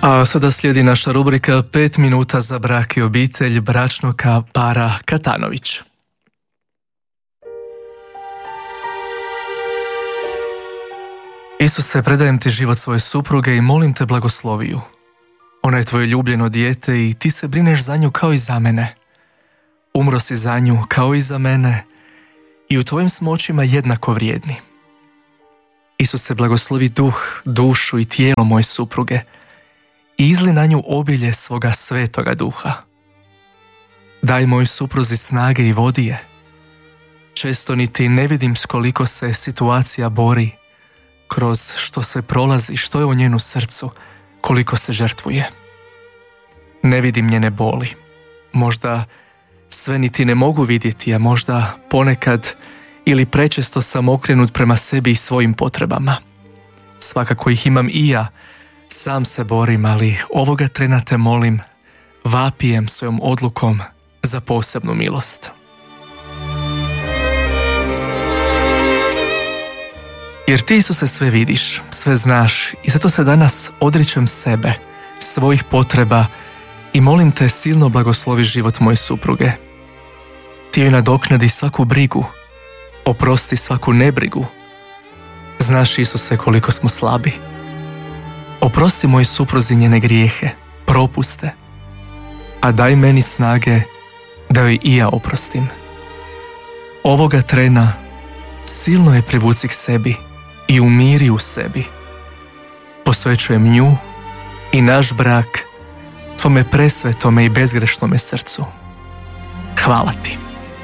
A sada slijedi naša rubrika 5 minuta za brak i obitelj bračnog para Katanović. Isuse, predajem ti život svoje supruge i molim te blagoslovi ju. Ona je tvoje ljubljeno dijete i ti se brineš za nju kao i za mene. Umro si za nju kao i za mene i u tvojim smo očima jednako vrijedni. Isuse, blagoslovi duh, dušu i tijelo moje supruge i izli na nju obilje svoga svetoga duha. Daj mojoj supruzi snage i vodi je. Često niti ne vidim s koliko se situacija bori, kroz što sve prolazi, što je u njenu srcu, koliko se žrtvuje. Ne vidim njene boli. Možda sve niti ne mogu vidjeti, a možda ponekad ili prečesto sam okrenut prema sebi i svojim potrebama. Svakako ih imam i ja, sam se borim, ali ovoga trena te molim, vapijem svojom odlukom za posebnu milost. Jer ti, Isuse, sve vidiš, sve znaš i zato se danas odričem sebe, svojih potreba i molim te silno blagoslovi život moje supruge. Ti joj nadoknadi svaku brigu, oprosti svaku nebrigu. Znaš, Isuse, koliko smo slabi. Oprosti mojoj supruzi njene grijehe, propuste, a daj meni snage da joj i ja oprostim. Ovoga trena silno je privuci k sebi i umiri u sebi. Posvećujem nju i naš brak tvome presvetome i bezgrešnome srcu. Hvala ti.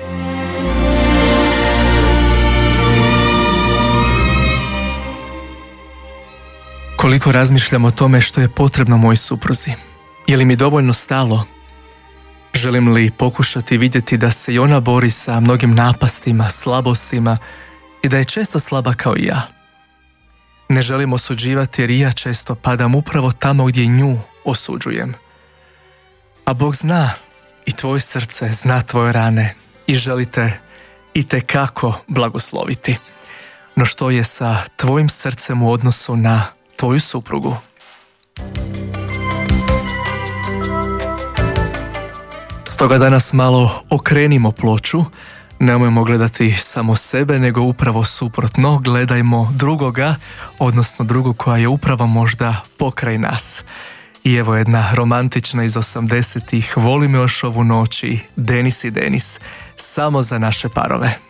Koliko razmišljam o tome što je potrebno mojoj supruzi. Je li mi dovoljno stalo? Želim li pokušati vidjeti da se i ona bori sa mnogim napastima, slabostima i da je često slaba kao i ja? Ne želim osuđivati jer i ja često padam upravo tamo gdje nju osuđujem. A Bog zna i tvoje srce, zna tvoje rane i želite itekako blagosloviti. No što je sa tvojim srcem u odnosu na tvoju suprugu? Stoga danas malo okrenimo ploču, nemojmo gledati samo sebe, nego upravo suprotno, gledajmo drugoga, odnosno drugu koja je upravo možda pokraj nas. I evo jedna romantična iz 80-ih, Voli me još ovu noć i Denis i Denis, samo za naše parove.